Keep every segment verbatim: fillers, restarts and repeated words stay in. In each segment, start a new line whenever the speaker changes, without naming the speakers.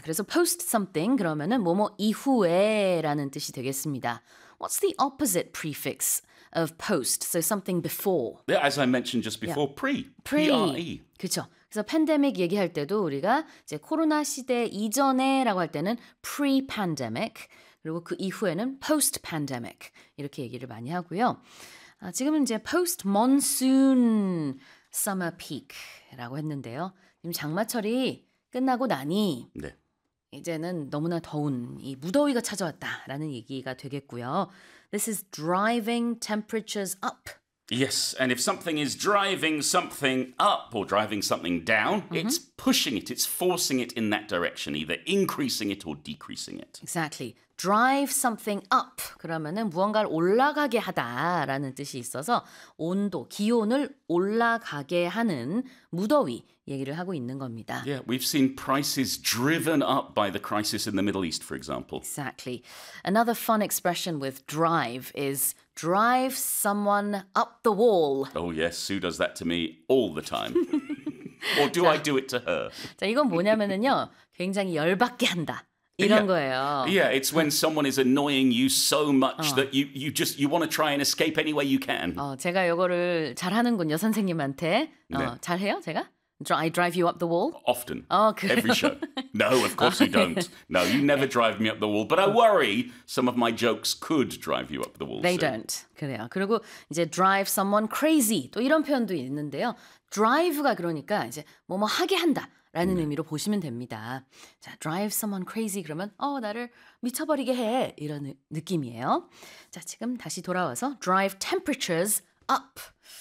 그래서 post something 그러면은 뭐뭐 이후에라는 뜻이 되겠습니다. What's the opposite prefix of post? So something before.
Yeah, as I mentioned just before,
Yeah.
pre.
pre.
P-R-E.
그렇죠. 그래서 팬데믹 얘기할 때도 우리가 이제 코로나 시대 이전에라고 할 때는 pre-pandemic 그리고 그 이후에는 post-pandemic 이렇게 얘기를 많이 하고요. 아, 지금은 이제 post-monsoon summer peak라고 했는데요. 지금 장마철이 끝나고 나니
네.
이제는 너무나 더운 이 무더위가 찾아왔다라는 얘기가 되겠고요. This is driving temperatures up.
Yes, and if something is driving something up or driving something down, mm-hmm. it's pushing it, it's forcing it in that direction, either increasing it or decreasing it.
Exactly. Drive something up. 그러면은 무언가를 올라가게 하다라는 뜻이 있어서 온도, 기온을 올라가게 하는 무더위 얘기를 하고 있는 겁니다.
Yeah, we've seen prices driven up by the crisis in the Middle East, for example.
Exactly. Another fun expression with drive is drive someone up the wall.
Oh yes, Sue does that to me all the time. Or do I do it to her?
자, 이건 뭐냐면은요. 굉장히 열받게 한다. 이런
yeah.
거예요.
Yeah, it's when someone is annoying you so much 어. that you, you just you want to try and escape any way you can.
어, 제가 이거를 잘하는군요, 선생님한테. 어,
네.
잘해요, 제가? I drive you up the wall?
Often.
어, 그래요?
Every show. No, of course you don't. No, you never drive me up the wall. But I worry some of my jokes could drive you up the wall.
They
soon.
don't. 그래요. 그리고 이제 drive someone crazy 또 이런 표현도 있는데요. drive가 그러니까 이제 뭐뭐 하게 한다. 라는 네. 의미로 보시면 됩니다. 자, drive someone crazy 그러면 어 나를 미쳐버리게 해 이런 느낌이에요. 자, 지금 다시 돌아와서 drive temperatures up.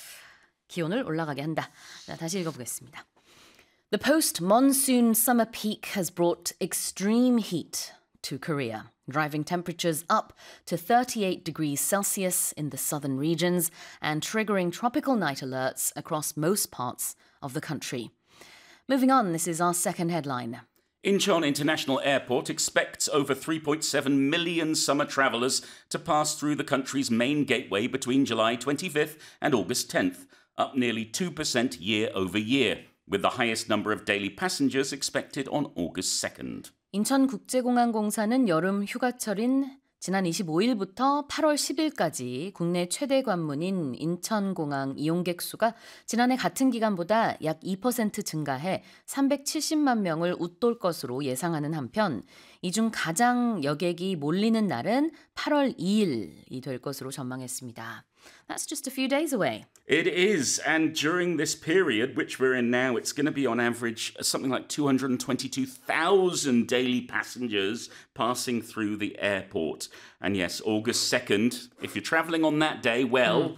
기온을 올라가게 한다. 자, 다시 읽어보겠습니다. The post-monsoon summer peak has brought extreme heat to Korea, driving temperatures up to thirty-eight degrees Celsius in the southern regions and triggering tropical night alerts across most parts of the country. Moving on, this is our second headline.
Incheon International Airport expects over three point seven million summer travellers to pass through the country's main gateway between July twenty-fifth and August tenth, up nearly two percent year over year, with the highest number of daily passengers expected on August second.
인천국제공항공사는 여름 휴가철인 지난 이십오일부터 팔월 십일까지 국내 최대 관문인 인천공항 이용객 수가 지난해 같은 기간보다 약 이 퍼센트 증가해 삼백칠십만 명을 웃돌 것으로 예상하는 한편 이 중 가장 여객이 몰리는 날은 팔월 이일이 될 것으로 전망했습니다. That's just a few days away.
It is, and during this period, which we're in now, it's going to be on average something like two hundred twenty-two thousand daily passengers passing through the airport. And yes, August second, if you're travelling on that day, well, mm.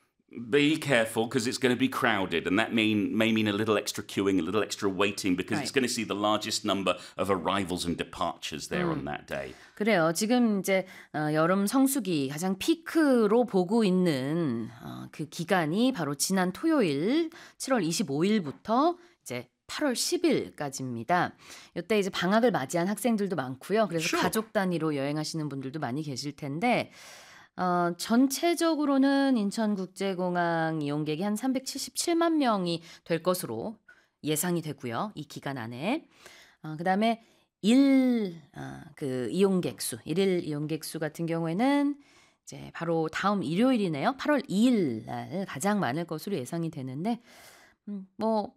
be careful because it's going to be crowded, and that mean may mean a little extra queuing, a little extra waiting because right. it's going to see the largest number of arrivals and departures there mm. on that day.
그래요. 지금 이제 어, 여름 성수기 가장 피크로 보고 있는 어, 그 기간이 바로 지난 토요일 칠월 이십오일부터 이제 팔월 십일까지입니다. 이때 이제 방학을 맞이한 학생들도 많고요. 그래서 sure. 가족 단위로 여행하시는 분들도 많이 계실 텐데 어, 전체적으로는 인천국제공항 이용객이 한 삼백칠십칠만 명이 될 것으로 예상이 되고요. 이 기간 안에. 어, 그다음에 일, 어, 그 이용객 수, 일일 이용객 수 같은 경우에는 이제 바로 다음 일요일이네요. 팔월 이일 날 가장 많을 것으로 예상이 되는데, 음, 뭐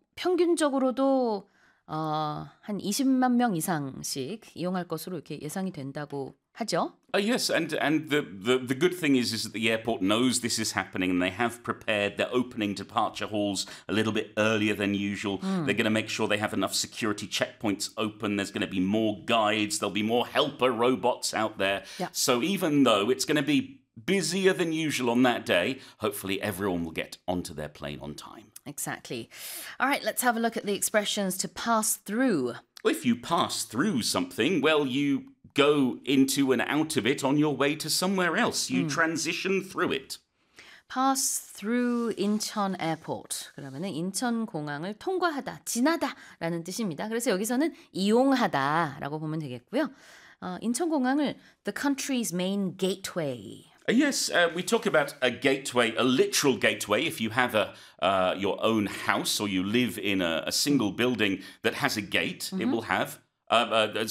평균적으로도 어, 한 이십만 명 이상씩 이용할 것으로 이렇게 예상이 된다고 하죠.
Uh, yes, and and the, the, the good thing is is that the airport knows this is happening and they have prepared their opening departure halls a little bit earlier than usual. Mm. They're going to make sure they have enough security checkpoints open. There's going to be more guides. There'll be more helper robots out there. Yeah. So even though it's going to be busier than usual on that day, hopefully everyone will get onto their plane on time.
Exactly. All right, let's have a look at the expressions to pass through.
If you pass through something, well, you go into and out of it on your way to somewhere else. You mm. transition through it.
Pass through Incheon Airport. 그러면은 인천공항을 통과하다, 지나다라는 뜻입니다. 그래서 여기서는 이용하다라고 보면 되겠고요. 어, 인천공항을 the country's main gateway.
Yes, uh, we talk about a gateway, a literal gateway. If you have a uh, your own house or you live in a, a single building that has a gate, mm-hmm. it will have uh, uh,